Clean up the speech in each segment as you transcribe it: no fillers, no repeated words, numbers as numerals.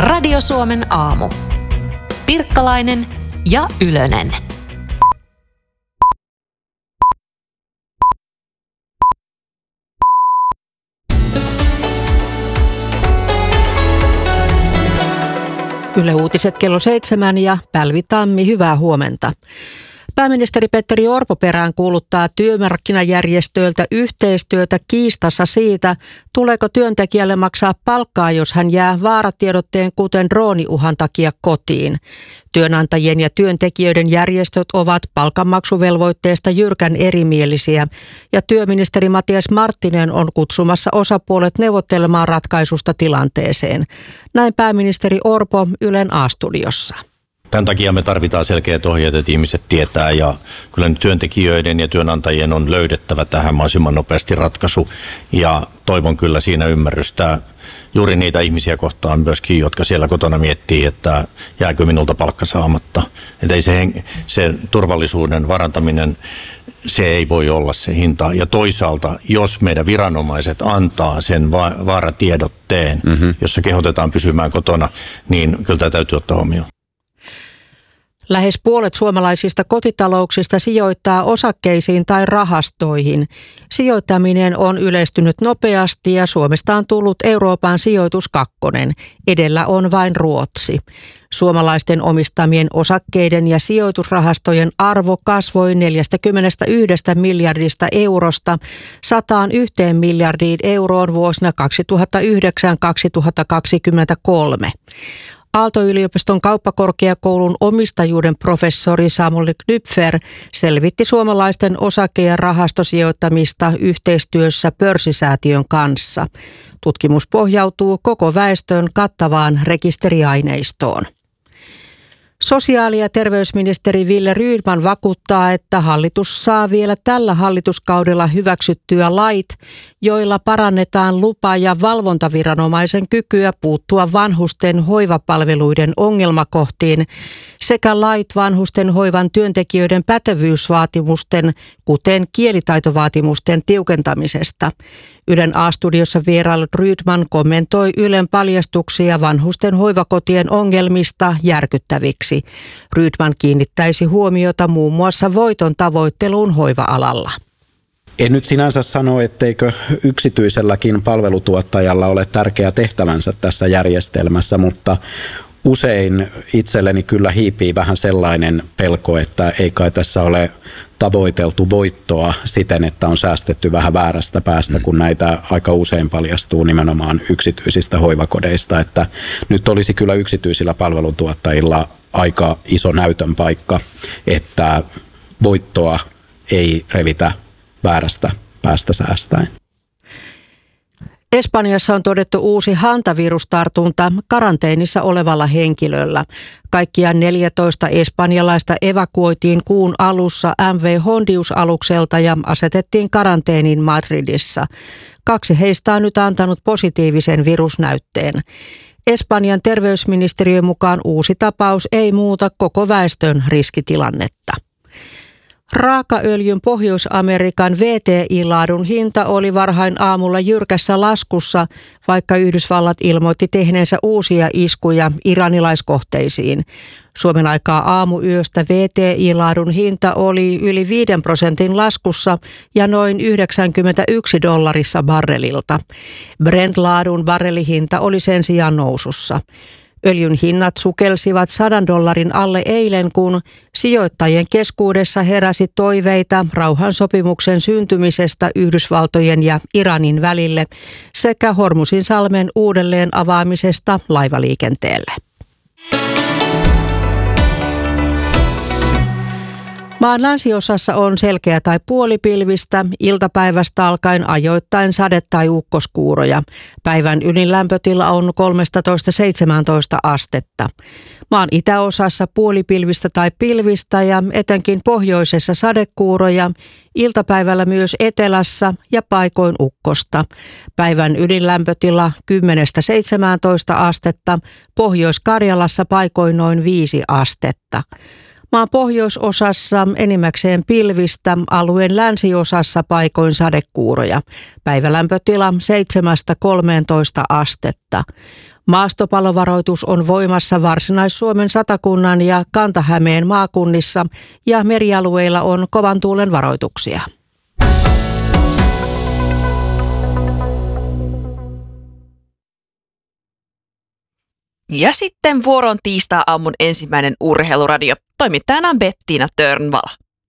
Radio Suomen aamu. Pirkkalainen ja Ylönen. Yle Uutiset kello 7 ja Pälvi Tammi, hyvää huomenta. Pääministeri Petteri Orpo peräänkuuluttaa työmarkkinajärjestöiltä yhteistyötä kiistassa siitä, tuleeko työntekijälle maksaa palkkaa, jos hän jää vaaratiedotteen kuten drooniuhan takia kotiin. Työnantajien ja työntekijöiden järjestöt ovat palkanmaksuvelvoitteesta jyrkän erimielisiä ja työministeri Matias Marttinen on kutsumassa osapuolet neuvottelemaan ratkaisusta tilanteeseen. Näin pääministeri Orpo Ylen A-studiossa. Tämän takia me tarvitaan selkeät ohjeet, että ihmiset tietää, ja kyllä nyt työntekijöiden ja työnantajien on löydettävä tähän mahdollisimman nopeasti ratkaisu, ja toivon kyllä siinä ymmärrystä juuri niitä ihmisiä kohtaan myöskin, jotka siellä kotona miettii, että jääkö minulta palkka saamatta. Että ei se turvallisuuden varantaminen, se ei voi olla se hinta. Ja toisaalta, jos meidän viranomaiset antaa sen vaaratiedotteen, jossa kehotetaan pysymään kotona, niin kyllä tämä täytyy ottaa huomioon. Lähes puolet suomalaisista kotitalouksista sijoittaa osakkeisiin tai rahastoihin. Sijoittaminen on yleistynyt nopeasti ja Suomesta on tullut Euroopan sijoituskakkonen. Edellä on vain Ruotsi. Suomalaisten omistamien osakkeiden ja sijoitusrahastojen arvo kasvoi 41 miljardista eurosta 101 miljardiin euroon vuosina 2009-2023. Aalto-yliopiston kauppakorkeakoulun omistajuuden professori Samuel Knüpfer selvitti suomalaisten osake- ja rahastosijoittamista yhteistyössä pörssisäätiön kanssa. Tutkimus pohjautuu koko väestön kattavaan rekisteriaineistoon. Sosiaali- ja terveysministeri Wille Rydman vakuuttaa, että hallitus saa vielä tällä hallituskaudella hyväksyttyä lait, joilla parannetaan lupa- ja valvontaviranomaisen kykyä puuttua vanhusten hoivapalveluiden ongelmakohtiin sekä lait vanhusten hoivan työntekijöiden pätevyysvaatimusten, kuten kielitaitovaatimusten tiukentamisesta. Ylen A-studiossa vierailut Rydman kommentoi Ylen paljastuksia vanhusten hoivakotien ongelmista järkyttäviksi. Rydman kiinnittäisi huomiota muun muassa voiton tavoitteluun hoiva-alalla. En nyt sinänsä sano, etteikö yksityiselläkin palvelutuottajalla ole tärkeä tehtävänsä tässä järjestelmässä, mutta usein itselleni kyllä hiipii vähän sellainen pelko, että ei kai tässä ole tavoiteltu voittoa siten, että on säästetty vähän väärästä päästä, kun näitä aika usein paljastuu nimenomaan yksityisistä hoivakodeista. Että nyt olisi kyllä yksityisillä palveluntuottajilla aika iso näytön paikka, että voittoa ei revitä väärästä päästä säästäen. Espanjassa on todettu uusi hantavirustartunta karanteenissa olevalla henkilöllä. Kaikkiaan 14 espanjalaista evakuoitiin kuun alussa MV Hondius-alukselta ja asetettiin karanteeniin Madridissa. 2 heistä on nyt antanut positiivisen virusnäytteen. Espanjan terveysministeriön mukaan uusi tapaus ei muuta koko väestön riskitilannetta. Raakaöljyn Pohjois-Amerikan WTI-laadun hinta oli varhain aamulla jyrkässä laskussa, vaikka Yhdysvallat ilmoitti tehneensä uusia iskuja iranilaiskohteisiin. Suomen aikaa aamuyöstä WTI-laadun hinta oli yli 5% laskussa ja noin $91 barrelilta. Brent-laadun barrelihinta oli sen sijaan nousussa. Öljyn hinnat sukelsivat $100 alle eilen, kun sijoittajien keskuudessa heräsi toiveita rauhansopimuksen syntymisestä Yhdysvaltojen ja Iranin välille sekä Hormuzinsalmen uudelleen avaamisesta laivaliikenteelle. Maan länsiosassa on selkeä tai puolipilvistä, iltapäivästä alkaen ajoittain sade- tai ukkoskuuroja. Päivän ylin lämpötila on 13–17 astetta. Maan itäosassa puolipilvistä tai pilvistä ja etenkin pohjoisessa sadekuuroja, iltapäivällä myös etelässä ja paikoin ukkosta. Päivän ylin lämpötila 10–17 astetta, Pohjois-Karjalassa paikoin noin 5 astetta. Maan pohjoisosassa enimmäkseen pilvistä, alueen länsiosassa paikoin sadekuuroja. Päivälämpötila 7-13 astetta. Maastopalovaroitus on voimassa Varsinais-Suomen Satakunnan ja Kanta-Hämeen maakunnissa ja merialueilla on kovan tuulen varoituksia. Ja sitten vuoron tiistai-aamun ensimmäinen urheiluradio. Toimittajana on Bettina Törnvala.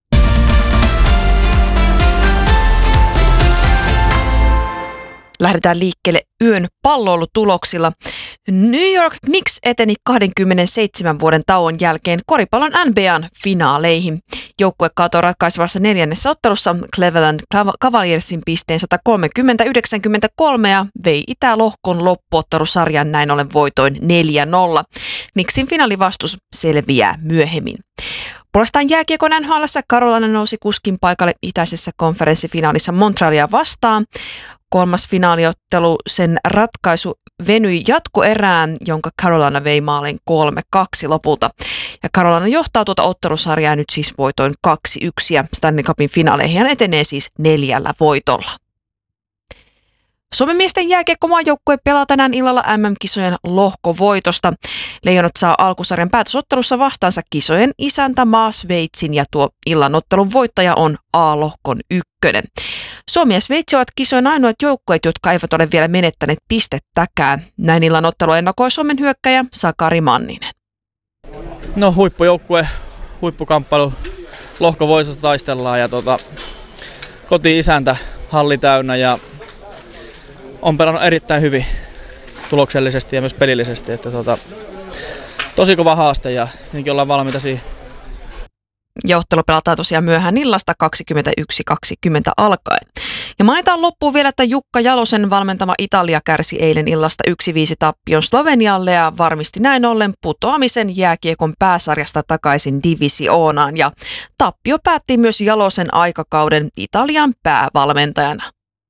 Lähdetään liikkeelle yön palloilutuloksilla. New York Knicks eteni 27 vuoden tauon jälkeen koripallon NBA:n finaaleihin. Joukkue kaatoi ratkaisevassa 4. ottelussa Cleveland Cavaliersin pisteen 130-93 ja vei Itälohkon loppuottelusarjan näin ollen voitoin 4-0. Knicksin finaalivastus selviää myöhemmin. Puolestaan jääkiekon NHL:ssä Carolina nousi kuskin paikalle itäisessä konferenssifinaalissa Montrealia vastaan. Kolmas finaaliottelu, sen ratkaisu venyi jatkoerään, jonka Carolina vei maalin 3-2 lopulta. Ja Carolina johtaa tuota ottelusarjaa nyt siis voitoin 2-1 ja Stanley Cupin finaaleihin hän etenee siis 4 voitolla. Suomen miesten jääkiekkomaajoukkue pelaa tänään illalla MM-kisojen lohkovoitosta. Leijonat saa alkusarjan päätösottelussa vastaansa kisojen isäntä maa Sveitsin ja tuo illan ottelun voittaja on A-lohkon ykkönen. Suomi ja Sveitsi ovat kisojen ainoat joukkueet, jotka eivät ole vielä menettäneet pistettäkään. Näin illan ottelu ennakoi Suomen hyökkäjä Sakari Manninen. No huippujoukkue, huippukamppailu, lohkovoitosta taistellaan ja koti-isäntä halli täynnä ja on pelannut erittäin hyvin tuloksellisesti ja myös pelillisesti. Että tosi kova haaste ja niinkin ollaan valmiita siihen. Ja ottelu pelataan tosiaan myöhään illasta 21.20 alkaen. Ja mainitaan loppuun vielä, että Jukka Jalosen valmentama Italia kärsi eilen illasta 1-5 tappion Slovenialle ja varmisti näin ollen putoamisen jääkiekon pääsarjasta takaisin divisioonaan. Ja tappio päätti myös Jalosen aikakauden Italian päävalmentajana.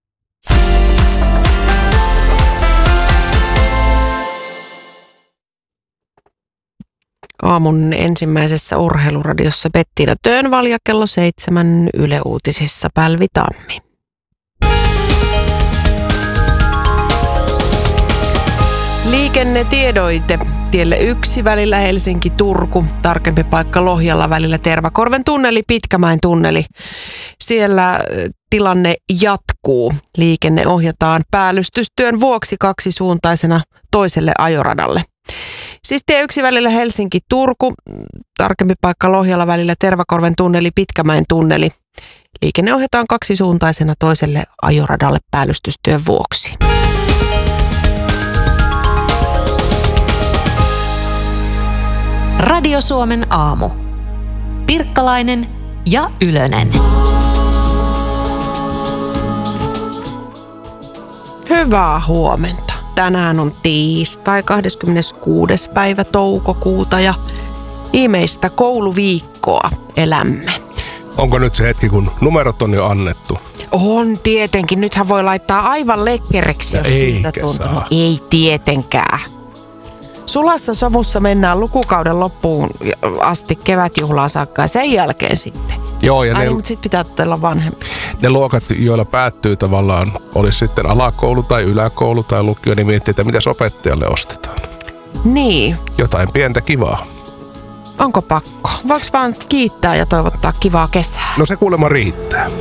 Aamun ensimmäisessä urheiluradiossa Bettina Törnvala ja kello 7 Yle Uutisissa Pälvi Tammi. Liikennetiedoite. Tielle 1 välillä Helsinki-Turku, tarkempi paikka Lohjalla välillä Tervakorven tunneli, Pitkämäen tunneli. Siellä tilanne jatkuu. Liikenne ohjataan päällystystyön vuoksi kaksisuuntaisena toiselle ajoradalle. Siis tie 1 välillä Helsinki-Turku, tarkempi paikka Lohjalla välillä Tervakorven tunneli, Pitkämäen tunneli. Liikenne ohjataan kaksisuuntaisena toiselle ajoradalle päällystystyön vuoksi. Radio Suomen aamu. Pirkkalainen ja Ylönen. Hyvää huomenta. Tänään on tiistai 26. päivä toukokuuta ja viimeistä kouluviikkoa elämme. Onko nyt se hetki, kun numerot on jo annettu? On tietenkin. Nythän voi laittaa aivan lekkereksi, jos siltä tuntuu. No, ei tietenkään. Sulassa sovussa mennään lukukauden loppuun asti kevätjuhlaan saakka ja sen jälkeen sitten. Joo, ja mutta sitten pitää olla vanhempi. Ne luokat, joilla päättyy tavallaan, olisi sitten alakoulu tai yläkoulu tai lukio, niin miettii, että mitäs opettajalle ostetaan. Niin. Jotain pientä kivaa. Onko pakko? Voiko vaan kiittää ja toivottaa kivaa kesää? No se kuulemma riittää.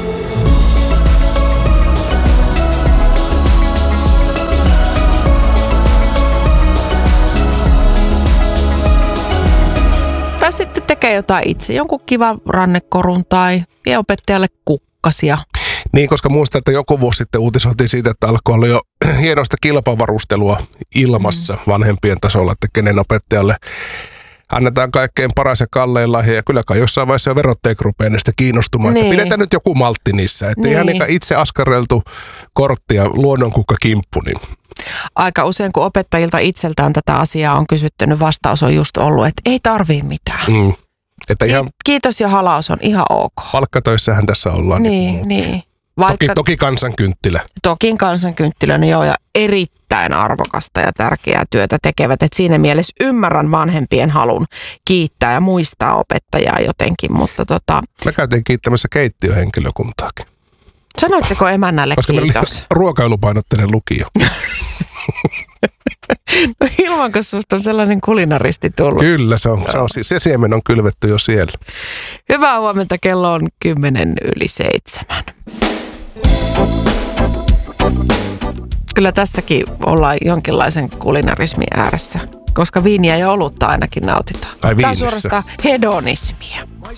Tai sitten tekee jotain itse, jonkun kivan rannekorun tai vie opettajalle kukkasia. Niin, koska muistan, että joku vuosi sitten uutisoitiin siitä, että alkoi olla jo hienosta kilpavarustelua ilmassa vanhempien tasolla, että kenen opettajalle annetaan kaikkein paras ja kallein lahja. Ja kyllä kai jossain vaiheessa jo verotteet rupeaa niistä kiinnostumaan, niin. Että pidetään nyt joku maltti niissä. Että ihan itse askarreltu kortti ja luonnonkukkakimppu, niin aika usein, kun opettajilta itseltään tätä asiaa on kysyttänyt, vastaus on just ollut, että ei tarvii mitään. Että ihan kiitos ja halaus on ihan ok. Palkkatöissähän tässä ollaan. Niin. Toki kansankynttilä. Toki kansankynttilön joo, ja erittäin arvokasta ja tärkeää työtä tekevät. Et siinä mielessä ymmärrän vanhempien halun kiittää ja muistaa opettajaa jotenkin, mutta Me käytiin kiittämässä keittiöhenkilökuntaakin. Sanoitteko emännälle koska kiitos? Koska meillä oli ruokailupainotteinen lukio. No ilmanko susta on sellainen kulinaristi tullut? Kyllä, se siemen on kylvetty jo siellä. Hyvää huomenta, kello on 6:50. Kyllä tässäkin ollaan jonkinlaisen kulinarismin ääressä, koska viiniä ja olutta ainakin nautitaan. Ai Tämä on viinissä. suorastaan hedonismia.